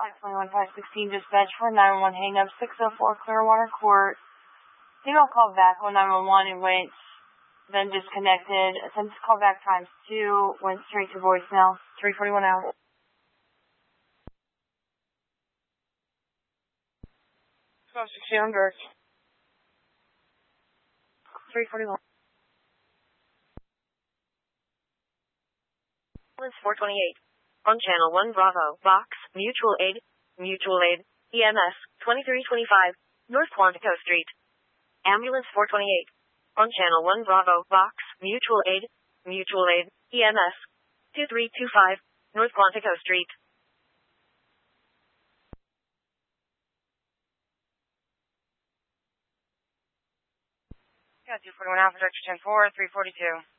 521-516 dispatch for 911 hang up 604 Clearwater Court. Female called back on 911 and went, then disconnected. Attempts to call back times 2, went straight to voicemail. 341 out. 1260 on Birch. 341. Ambulance 428. On channel 1 Bravo, Box, Mutual Aid, EMS, 2325, North Quantico Street. Ambulance 428. On channel 1 Bravo, Box, Mutual Aid, EMS, 2325, North Quantico Street. Yeah, 241 Alpha, Director 10-4, 342.